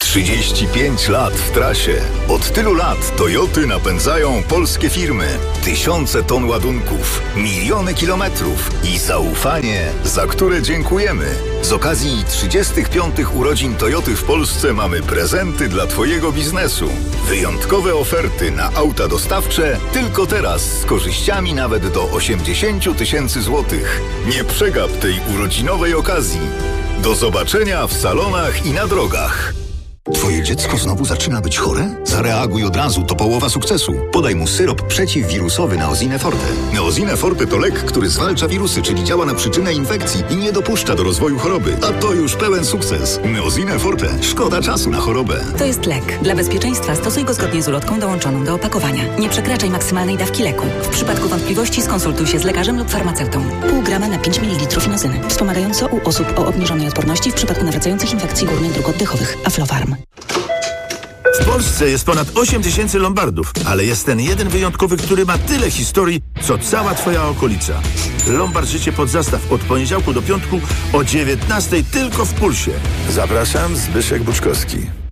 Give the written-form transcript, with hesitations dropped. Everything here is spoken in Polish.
35 lat w trasie. Od tylu lat Toyoty napędzają polskie firmy. Tysiące ton ładunków, miliony kilometrów i zaufanie, za które dziękujemy. Z okazji 35 urodzin Toyoty w Polsce mamy prezenty dla Twojego biznesu. Wyjątkowe oferty na auta dostawcze tylko teraz z korzyściami nawet do 80 000 złotych. Nie przegap tej urodzinowej okazji. Do zobaczenia w salonach i na drogach. Twoje dziecko znowu zaczyna być chore? Zareaguj od razu, to połowa sukcesu. Podaj mu syrop przeciwwirusowy Neosine Forte. Neosine Forte to lek, który zwalcza wirusy, czyli działa na przyczynę infekcji i nie dopuszcza do rozwoju choroby. A to już pełen sukces. Neosine Forte. Szkoda czasu na chorobę. To jest lek. Dla bezpieczeństwa stosuj go zgodnie z ulotką dołączoną do opakowania. Nie przekraczaj maksymalnej dawki leku. W przypadku wątpliwości skonsultuj się z lekarzem lub farmaceutą. Pół grama na 5 ml inozyny. Wspomagająco u osób o obniżonej odporności w przypadku nawracających infekcji górnych dróg oddechowych. Aflofarm. W Polsce jest ponad 8 000 lombardów, ale jest ten jeden wyjątkowy, który ma tyle historii, co cała Twoja okolica. Lombard Życie pod zastaw od poniedziałku do piątku o 19:00 tylko w Pulsie. Zapraszam, Zbyszek Buczkowski.